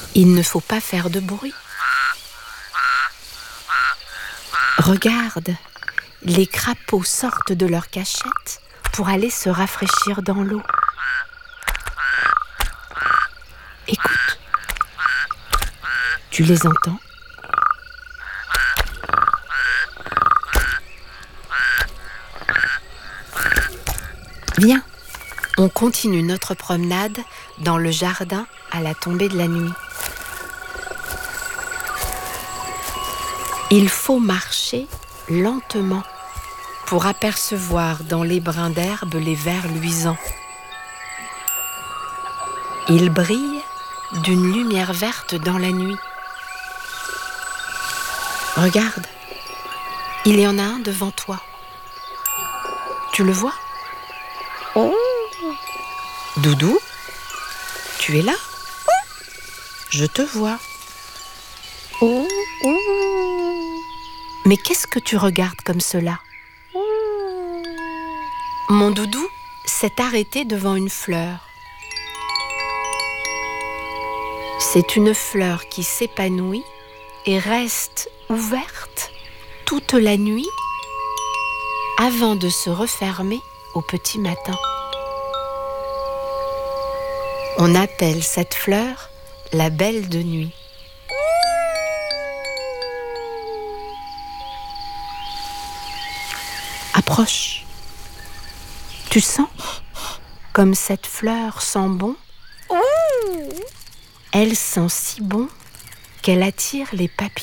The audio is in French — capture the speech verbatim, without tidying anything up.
Il ne faut pas faire de bruit. Regarde, les crapauds sortent de leur cachette pour aller se rafraîchir dans l'eau. Écoute, tu les entends ? Viens, on continue notre promenade dans le jardin à la tombée de la nuit. Il faut marcher lentement pour apercevoir dans les brins d'herbe les vers luisants. Ils brillent d'une lumière verte dans la nuit. Regarde, il y en a un devant toi. Tu le vois ? Oh. Doudou, tu es là ? Je te vois. Oh. Oh. Mais qu'est-ce que tu regardes comme cela ? Mon doudou s'est arrêté devant une fleur. C'est une fleur qui s'épanouit et reste ouverte toute la nuit avant de se refermer au petit matin. On appelle cette fleur la belle de nuit. Approche. Tu sens comme cette fleur sent bon ? Elle sent si bon qu'elle attire les papillons.